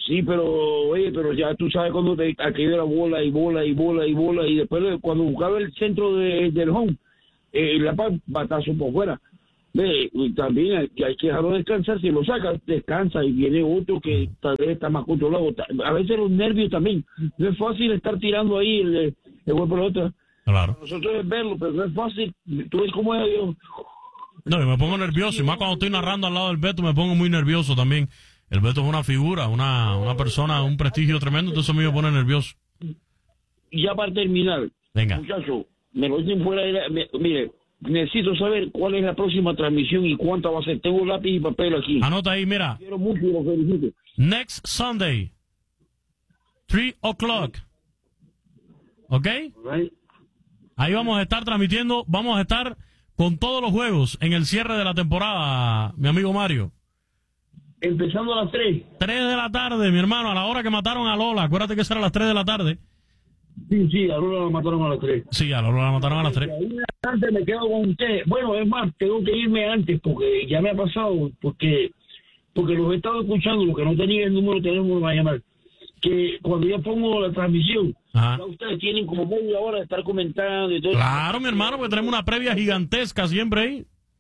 Sí, pero ya tú sabes cuando aquello era bola y después cuando buscaba el centro del home, la batazo por fuera. Y también hay que dejarlo descansar. Si lo sacas, descansa y viene otro que tal vez está más controlado. A veces los nervios también. No es fácil estar tirando ahí el juego por la otra. Claro. Nosotros es verlo, pero no es fácil. Tú ves cómo es Dios. No, yo me pongo nervioso. Y más cuando estoy narrando al lado del Beto, me pongo muy nervioso también. El Beto es una figura, una persona, un prestigio tremendo. Entonces a mí me pone nervioso. Ya para terminar, venga, muchacho, me lo dicen fuera mire, necesito saber cuál es la próxima transmisión y cuánta va a ser. Tengo lápiz y papel aquí. Anota ahí, mira. Quiero mucho y lo felicito. Next Sunday, 3 o'clock. ¿Ok? Right. Ahí vamos a estar transmitiendo, vamos a estar con todos los juegos en el cierre de la temporada, mi amigo Mario. Empezando a las 3. 3 de la tarde, mi hermano, a la hora que mataron a Lola. Acuérdate que eso era a las 3 de la tarde. Sí, a Lola la mataron a las 3. Sí, a Lola la mataron a las 3. Antes me quedo con usted. Bueno, es más, tengo que irme antes porque ya me ha pasado, porque los he estado escuchando, los que no tenían el número de teléfono va a llamar. Que cuando yo pongo la transmisión, ya ustedes tienen como media hora de estar comentando y todo. Claro, mi hermano, porque tenemos una previa gigantesca siempre ahí.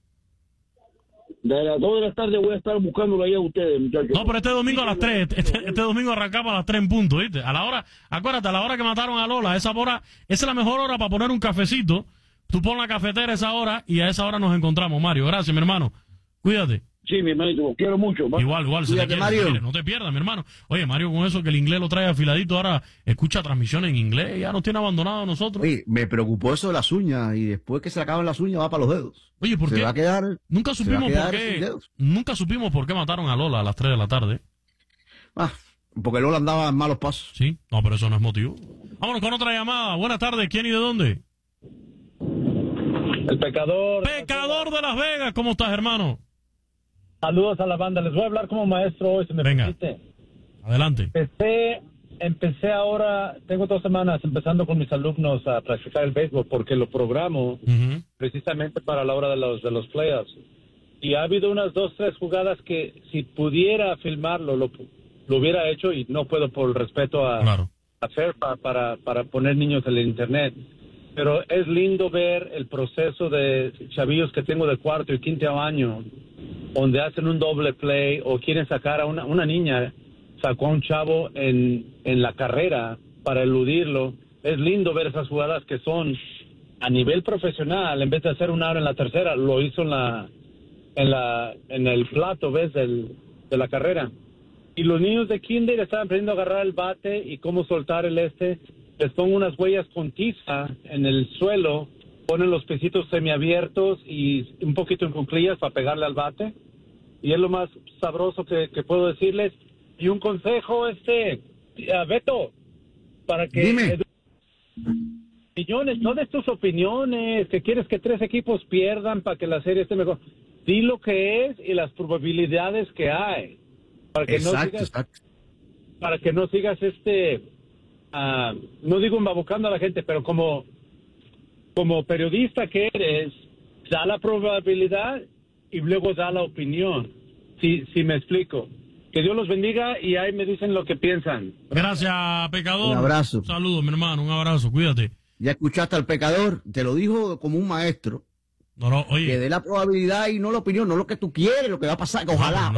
De las 2 de la tarde voy a estar buscándolo ahí a ustedes, muchachos. No, pero este domingo a las 3, este domingo arrancamos a las 3 en punto, ¿viste? A la hora, acuérdate, a la hora que mataron a Lola, esa es la mejor hora para poner un cafecito. Tú pon la cafetera a esa hora y a esa hora nos encontramos, Mario. Gracias, mi hermano. Cuídate. Sí, mi hermanito, quiero mucho. Igual, Cuídate, Mario. No te pierdas, mi hermano. Oye, Mario, con eso que el inglés lo trae afiladito, ahora escucha transmisiones en inglés, ya nos tiene abandonados a nosotros. Oye, me preocupó eso de las uñas y después que se le acaban las uñas va para los dedos. Oye, ¿por qué? Se va a quedar, nunca supimos por qué mataron a Lola a las 3 de la tarde. Porque Lola andaba en malos pasos. Sí, no, pero eso no es motivo. Vámonos con otra llamada. Buenas tardes, ¿quién y de dónde? El Pecador. Pecador de Las Vegas, ¿cómo estás, hermano? Saludos a la banda. Les voy a hablar como maestro hoy, si me permite. Adelante. Empecé ahora, tengo 2 semanas empezando con mis alumnos a practicar el béisbol porque lo programo precisamente para la hora de los playoffs. Y ha habido unas 2, 3 jugadas que si pudiera filmarlo, lo hubiera hecho y no puedo por respeto a hacer para poner niños en el internet. Pero es lindo ver el proceso de chavillos que tengo de 4º y 5º año, donde hacen un doble play o quieren sacar a una niña, sacó a un chavo en la carrera para eludirlo. Es lindo ver esas jugadas que son a nivel profesional, en vez de hacer un out en la tercera, lo hizo en el plato, ¿ves? de la carrera. Y los niños de kinder están aprendiendo a agarrar el bate y cómo soltar les pongo unas huellas con tiza en el suelo, ponen los piecitos semiabiertos y un poquito en cuclillas para pegarle al bate. Y es lo más sabroso que puedo decirles. Y un consejo, Beto, para que... Dime. Opiniones, no des tus opiniones, que quieres que 3 equipos pierdan para que la serie esté mejor. Di lo que es y las probabilidades que hay. Para que para que no sigas no digo embaucando a la gente, pero como periodista que eres, da la probabilidad y luego da la opinión. Si me explico. Que Dios los bendiga y ahí me dicen lo que piensan. Gracias, Pecador. Un abrazo. Saludos, mi hermano, un abrazo, cuídate. Ya escuchaste al Pecador, te lo dijo como un maestro. No, oye. Que dé la probabilidad y no la opinión, no lo que tú quieres, lo que va a pasar. Ojalá.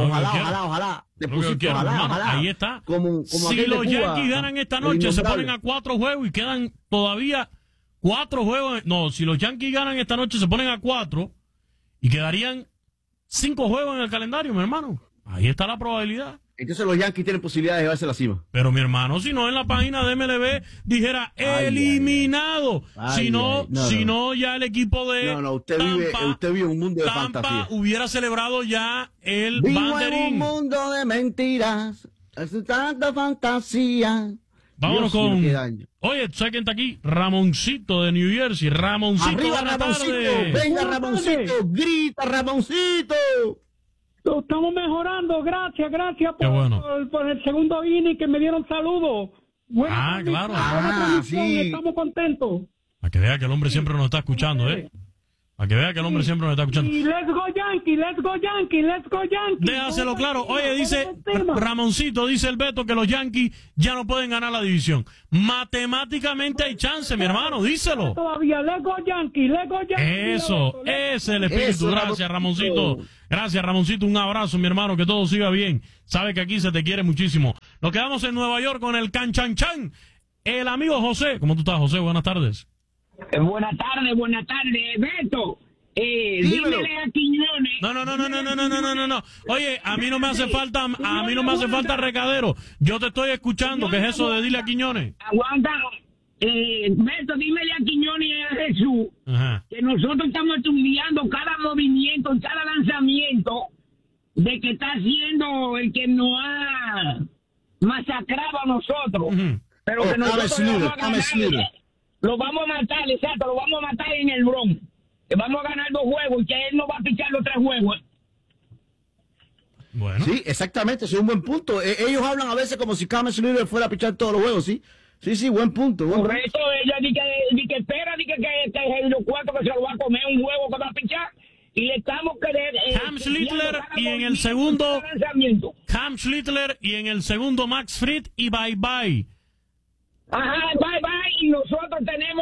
Ahí está. Si los Yankees ganan esta noche, se ponen a 4 juegos y quedan todavía 4 juegos. No, si los Yankees ganan esta noche, se ponen a 4 y quedarían 5 juegos en el calendario, mi hermano. Ahí está la probabilidad. Entonces los Yankees tienen posibilidad de llevarse a la cima. Pero mi hermano, si no en la página de MLB dijera eliminado. Si no ya el equipo de usted vive en un mundo de fantasía. Hubiera celebrado ya el Vivo banderín. en un mundo de mentiras, es tanta fantasía. Vámonos con... Oye, ¿sabes quién está aquí? Ramoncito de New Jersey. Ramoncito, arriba, Ramoncito. Tarde. Venga, Ramoncito. Grita, Ramoncito. Lo estamos mejorando, gracias por el segundo inning que me dieron saludos. Claro. Sí. Estamos contentos. A que vea que el hombre siempre nos está escuchando, ¿eh? Para que vea que el hombre siempre me está escuchando. Y let's go Yankee, let's go Yankee, let's go Yankee. Déjaselo claro. Oye, dice Ramoncito, dice el Beto que los Yankees ya no pueden ganar la división. Matemáticamente hay chance, mi hermano, díselo. Todavía, let's go Yankee, let's go Yankee. Eso, ese es el espíritu. Eso, gracias, Ramoncito. Gracias, Ramoncito. Un abrazo, mi hermano, que todo siga bien. Sabe que aquí se te quiere muchísimo. Nos quedamos en Nueva York con el Canchanchan. El amigo José. ¿Cómo tú estás, José? Buenas tardes. Buenas tardes, Beto. Dímele a Quiñones. No. Oye, a mí no me hace falta recadero. Yo te estoy escuchando. ¿Qué es eso de dile a Quiñones? Aguanta. Beto, dímele a Quiñones y a Jesús que nosotros estamos estudiando cada movimiento, cada lanzamiento de que está haciendo el que nos ha masacrado a nosotros. Pero que nosotros lo vamos a matar, exacto, lo vamos a matar en el Bronx. Que vamos a ganar 2 juegos y que él no va a pichar los 3 juegos. Bueno. Sí, exactamente, ese es un buen punto. Ellos hablan a veces como si James Slaughter fuera a pichar todos los juegos, ¿sí? Sí, buen punto. Correcto, ella dice que espera, dice que los 4 que se lo va a comer un huevo que va a pichar. Y le estamos Cam Schlittler y en el segundo Cam Schlittler y en el segundo Max Fried y bye bye. Ajá, bye bye. Y nosotros tenemos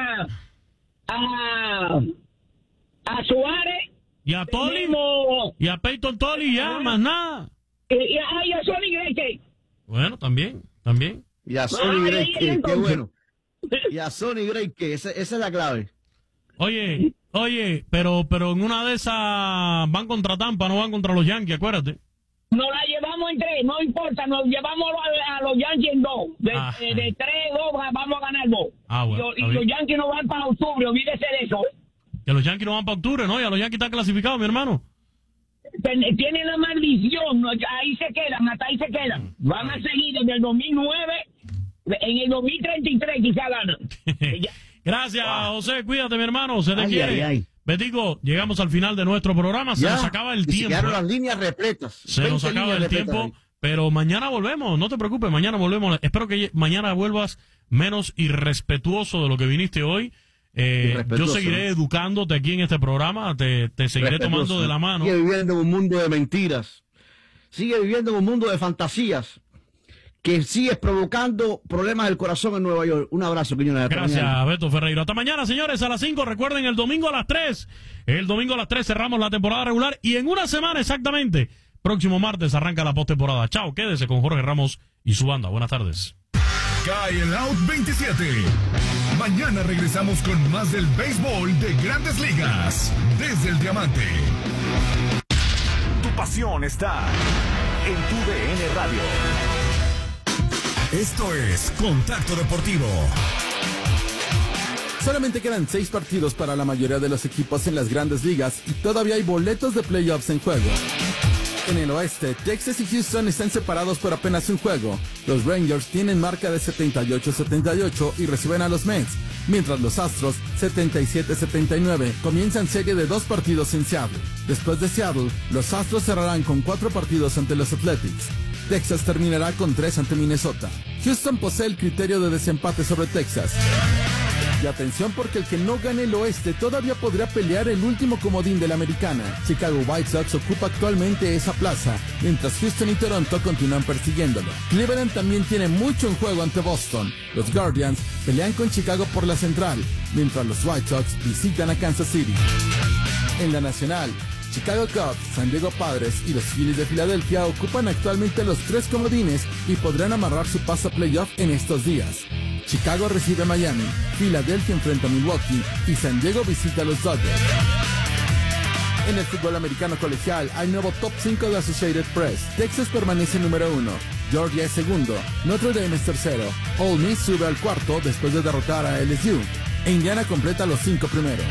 a Suárez y a Tolly y a Peyton Tolly, ya más nada. Y a Sonny Gray. Bueno, también. Y a Sonny Gray, qué bueno. Y a Sonny Gray, que esa es la clave. Oye, pero en una de esas van contra Tampa, no van contra los Yankees, acuérdate. Nos la llevamos en 3, no importa, nos llevamos a los Yankees en 2. De 3-2 vamos a ganar 2. Bueno, y los Yankees no van para octubre, olvídese de eso. Que los Yankees no van para octubre, ¿no? Ya los Yankees están clasificados, mi hermano. Tienen la maldición, ahí se quedan, hasta ahí se quedan. Van a seguir desde el 2009, en el 2033 quizá ganan. Gracias, José, cuídate, mi hermano, se te quiere. Betico, llegamos al final de nuestro programa, se nos acaba el tiempo. Se las líneas repletas. Se nos acaba el tiempo, pero mañana volvemos, no te preocupes, mañana volvemos. Espero que mañana vuelvas menos irrespetuoso de lo que viniste hoy. Yo seguiré educándote aquí en este programa, te seguiré tomando de la mano. Sigue viviendo en un mundo de mentiras, sigue viviendo en un mundo de fantasías, que sigues provocando problemas del corazón en Nueva York. Un abrazo, Quiñones. Gracias, Beto Ferreiro. Hasta mañana, señores, a las 5. Recuerden, el domingo a las 3. El domingo a las 3 cerramos la temporada regular y en una semana exactamente, próximo martes, arranca la postemporada. Chao, quédese con Jorge Ramos y su banda. Buenas tardes. Cae el Out 27. Mañana regresamos con más del béisbol de Grandes Ligas. Desde el Diamante. Tu pasión está en tu DN Radio. Esto es Contacto Deportivo. Solamente quedan 6 partidos para la mayoría de los equipos en las Grandes Ligas y todavía hay boletos de playoffs en juego. En el oeste, Texas y Houston están separados por apenas un juego. Los Rangers tienen marca de 78-78 y reciben a los Mets, mientras los Astros, 77-79, comienzan serie de 2 partidos en Seattle. Después de Seattle, los Astros cerrarán con 4 partidos ante los Athletics. Texas terminará con 3 ante Minnesota. Houston posee el criterio de desempate sobre Texas. Y atención porque el que no gane el oeste todavía podrá pelear el último comodín de la americana. Chicago White Sox ocupa actualmente esa plaza, mientras Houston y Toronto continúan persiguiéndolo. Cleveland también tiene mucho en juego ante Boston. Los Guardians pelean con Chicago por la central, mientras los White Sox visitan a Kansas City. En la nacional, Chicago Cubs, San Diego Padres y los Phillies de Filadelfia ocupan actualmente los 3 comodines y podrán amarrar su paso a playoff en estos días. Chicago recibe a Miami, Filadelfia enfrenta a Milwaukee y San Diego visita a los Dodgers. En el fútbol americano colegial hay nuevo top 5 de Associated Press. Texas permanece número 1, Georgia es segundo, Notre Dame es tercero, Ole Miss sube al cuarto después de derrotar a LSU e Indiana completa los 5 primeros.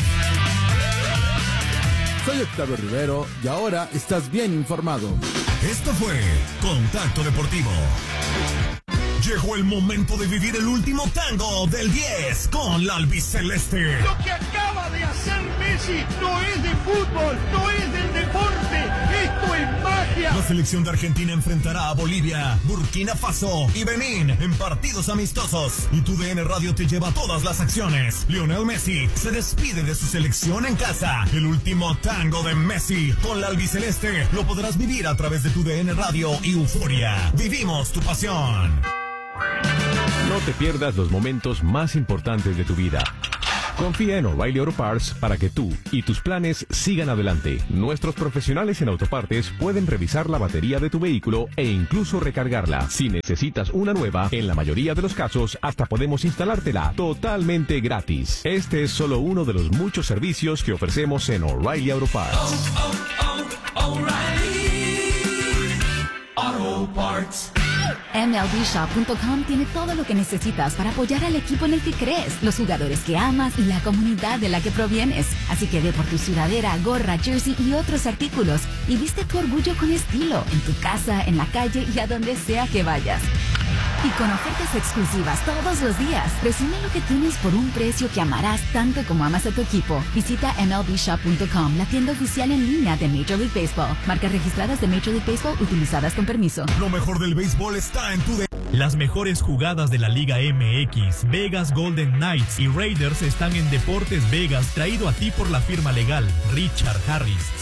Soy Octavio Rivero y ahora estás bien informado. Esto fue Contacto Deportivo. Llegó el momento de vivir el último tango del 10 con la albiceleste. Lo que acaba de hacer Messi no es de fútbol, no es del deporte, esto es magia. magia! La selección de Argentina enfrentará a Bolivia, Burkina Faso y Benín en partidos amistosos. Y tu DN Radio te lleva todas las acciones. Lionel Messi se despide de su selección en casa. El último tango de Messi con la albiceleste lo podrás vivir a través de tu DN Radio y Euforia. Vivimos tu pasión. No te pierdas los momentos más importantes de tu vida. Confía en O'Reilly Auto Parts para que tú y tus planes sigan adelante. Nuestros profesionales en autopartes pueden revisar la batería de tu vehículo e incluso recargarla. Si necesitas una nueva, en la mayoría de los casos hasta podemos instalártela totalmente gratis. Este es solo uno de los muchos servicios que ofrecemos en O'Reilly Auto Parts. O'Reilly Auto Parts. MLBshop.com tiene todo lo que necesitas para apoyar al equipo en el que crees, los jugadores que amas y la comunidad de la que provienes. Así que ve por tu sudadera, gorra, jersey y otros artículos y viste tu orgullo con estilo, en tu casa, en la calle y a donde sea que vayas. Y con ofertas exclusivas todos los días, resume lo que tienes por un precio que amarás tanto como amas a tu equipo. Visita MLBshop.com, la tienda oficial en línea de Major League Baseball. Marcas registradas de Major League Baseball utilizadas con permiso. Lo mejor del béisbol está en tu DN. Las mejores jugadas de la Liga MX, Vegas Golden Knights y Raiders están en Deportes Vegas, traído a ti por la firma legal Richard Harris.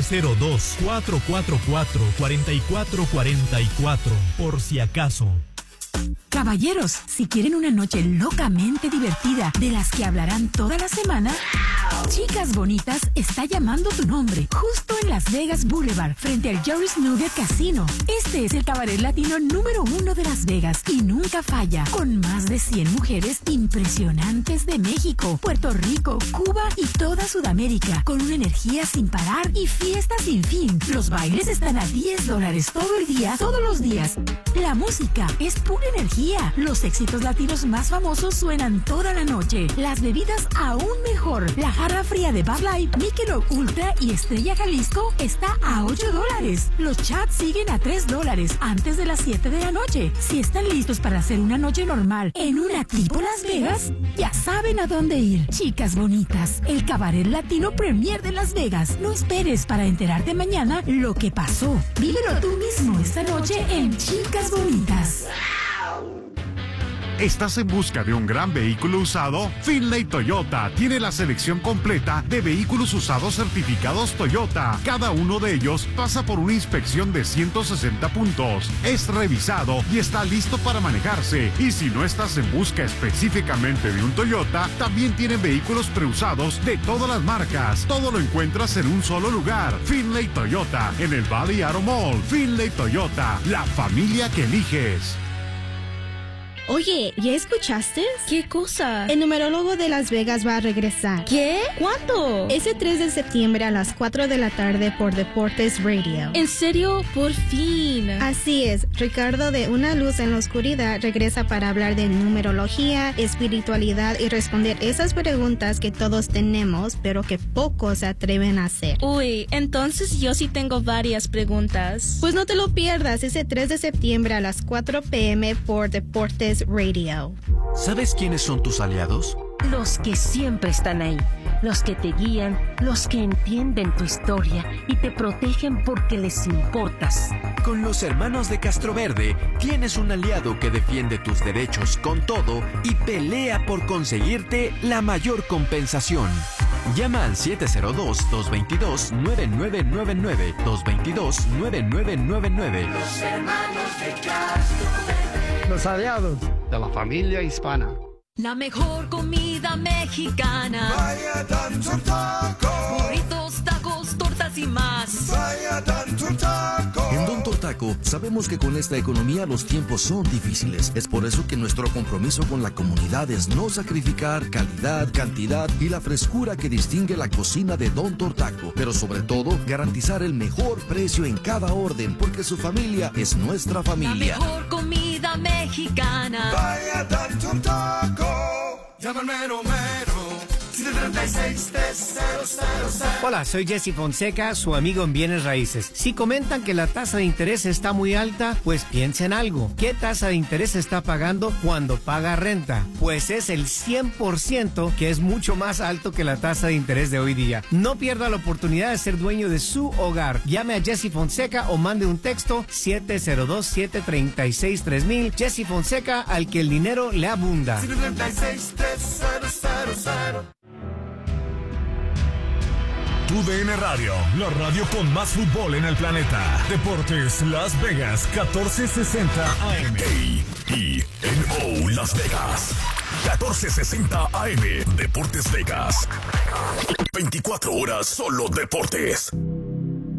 702-444-4444, por si acaso. Caballeros, si quieren una noche locamente divertida, de las que hablarán toda la semana, Chicas Bonitas está llamando tu nombre, justo en Las Vegas Boulevard, frente al Jerry's Nugget Casino. Este es el cabaret latino número 1 de Las Vegas y nunca falla, con más de 100 mujeres impresionantes de México, Puerto Rico, Cuba y toda Sudamérica, con una energía sin parar y fiestas sin fin. Los bailes están a $10 todo el día, todos los días. La música es pura energía. Los éxitos latinos más famosos suenan toda la noche. Las bebidas aún mejor. La jarra fría de Bud Light, Michelob Ultra y Estrella Jalisco está a $8. Los chats siguen a $3 antes de las 7 de la noche. Si están listos para hacer una noche normal en una tipo Las Vegas, ya saben a dónde ir. Chicas Bonitas, el cabaret latino premier de Las Vegas. No esperes para enterarte mañana lo que pasó. Vívelo tú mismo esta noche en Chicas Bonitas. ¿Estás en busca de un gran vehículo usado? Finlay Toyota tiene la selección completa de vehículos usados certificados Toyota. Cada uno de ellos pasa por una inspección de 160 puntos. Es revisado y está listo para manejarse. Y si no estás en busca específicamente de un Toyota, también tienen vehículos preusados de todas las marcas. Todo lo encuentras en un solo lugar. Finlay Toyota, en el Valley Auto Mall. Finlay Toyota, la familia que eliges. Oye, ¿ya escuchaste? ¿Qué cosa? El numerólogo de Las Vegas va a regresar. ¿Qué? ¿Cuándo? Ese 3 de septiembre a las 4 de la tarde por Deportes Radio. ¿En serio? Por fin. Así es. Ricardo de Una Luz en la Oscuridad regresa para hablar de numerología, espiritualidad y responder esas preguntas que todos tenemos, pero que pocos se atreven a hacer. Uy, entonces yo sí tengo varias preguntas. Pues no te lo pierdas ese 3 de septiembre a las 4 p.m. por Deportes Radio. ¿Sabes quiénes son tus aliados? Los que siempre están ahí, los que te guían, los que entienden tu historia y te protegen porque les importas. Con los hermanos de Castroverde tienes un aliado que defiende tus derechos con todo y pelea por conseguirte la mayor compensación. Llama al 702-222-9999, 222-9999. Los hermanos de Castroverde. Los aliados de la familia hispana. La mejor comida mexicana. Vaya tanto taco. Burritos, tacos, tortas y más. Vaya tanto taco. En Don Tortaco sabemos que con esta economía los tiempos son difíciles. Es por eso que nuestro compromiso con la comunidad es no sacrificar calidad, cantidad y la frescura que distingue la cocina de Don Tortaco. Pero sobre todo, garantizar el mejor precio en cada orden, porque su familia es nuestra familia. La mejor comida mexicana. Vaya tanto taco. Llama al mero mero. Si te 136-30000. Hola, soy Jesse Fonseca, su amigo en Bienes Raíces. Si comentan que la tasa de interés está muy alta, pues piensa en algo. ¿Qué tasa de interés está pagando cuando paga renta? Pues es el 100%, que es mucho más alto que la tasa de interés de hoy día. No pierda la oportunidad de ser dueño de su hogar. Llame a Jesse Fonseca o mande un texto 702-736-3000. Jesse Fonseca, al que el dinero le abunda. 136-30000. Tu DN Radio, la radio con más fútbol en el planeta. Deportes Las Vegas, 1460 AM. KENO Las Vegas. 1460 AM. Deportes Vegas. 24 horas solo deportes.